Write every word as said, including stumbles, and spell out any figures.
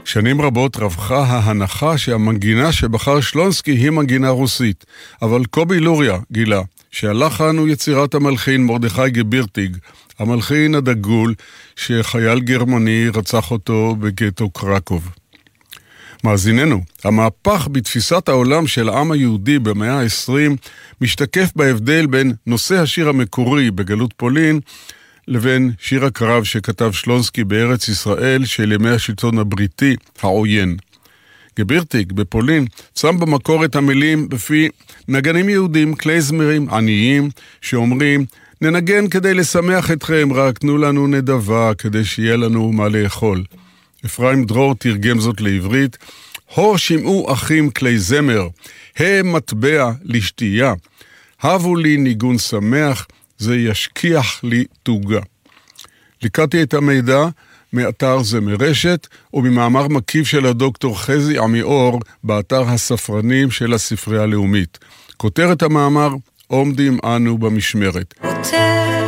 שנים רבות רווחה ההנחה שהמנגינה שבחר שלונסקי היא מנגינה רוסית, אבל קובי לוריה גילה שהלחן הוא יצירת המלחין מרדכי גבירטיג, המלחין הדגול שחייל גרמני רצח אותו בגטו קרקוב. מאזיננו, המהפך בתפיסת העולם של העם היהודי במאה ה-עשרים משתקף בהבדל בין נושא השיר המקורי בגלות פולין לבין שיר הקרב שכתב שלונסקי בארץ ישראל של ימי השלטון הבריטי העוין. גבירטיג בפולין שם במקור את המילים בפי נגנים יהודים קלייזמרים עניים שאומרים ננגן כדי לשמח אתכם, רק תנו לנו נדבה כדי שיהיה לנו מה לאכול. אפרים דרור תרגם זאת לעברית, הו שמעו אחים כלי זמר, הם מטבע לשתייה, הבו לי ניגון שמח, זה ישכיח לי תוגה. ליקטתי את המידע מאתר זמרשת וממאמר מקיף של הדוקטור חזי עמיאור באתר הספרנים של הספרייה הלאומית. כותרת המאמר, עומדים אנו במשמרת.